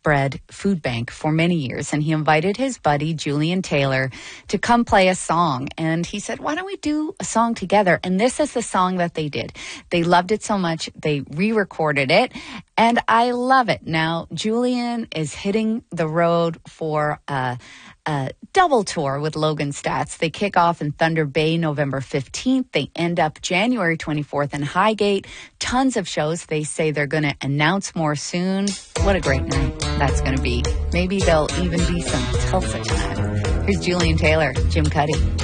Bread Food Bank for many years, and he invited his buddy Julian Taylor to come play a song. And he said, why don't we do a song together? And this is the song that they did. They loved it so much, they re-recorded it, and I love it. Now, Julian is hitting the road for a double tour with Logan Stats. They kick off in Thunder Bay November 15th. They end up January 24th in Highgate. Tons of shows. They say they're going to announce more soon. What a great night that's going to be. Maybe there'll even be some Tulsa tonight. Here's Julian Taylor, Jim Cuddy.